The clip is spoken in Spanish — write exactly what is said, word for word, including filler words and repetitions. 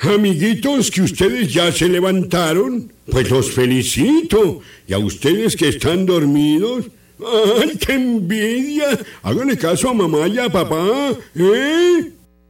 Amiguitos, que ustedes ya se levantaron, pues los felicito. Y a ustedes que están dormidos, ¡ay, qué envidia! Háganle caso a mamá y a papá, ¿eh?